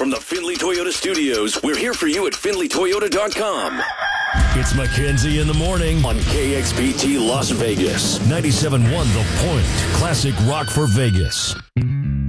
From the Findlay Toyota Studios, we're here for you at FindlayToyota.com. It's Mackenzie in the morning on KXPT Las Vegas. 97.1 The Point. Classic rock for Vegas.